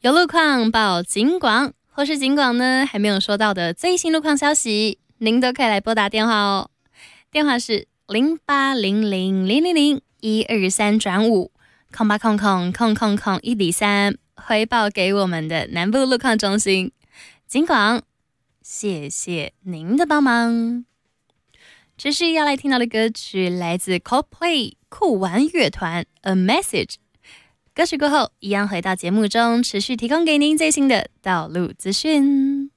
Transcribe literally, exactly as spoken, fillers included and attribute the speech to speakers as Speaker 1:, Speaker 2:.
Speaker 1: 有路况报警广，或是警广呢还没有收到的最新路况消息，您都可以来拨打电话哦。电话是零八零零零零零一二三转五空八空空空空空一比三，回报给我们的南部路况中心。警广，谢谢您的帮忙。这是要来听到的歌曲，来自 Coldplay 酷玩乐团 A Message。歌曲过后，一样回到节目中，持续提供给您最新的道路资讯。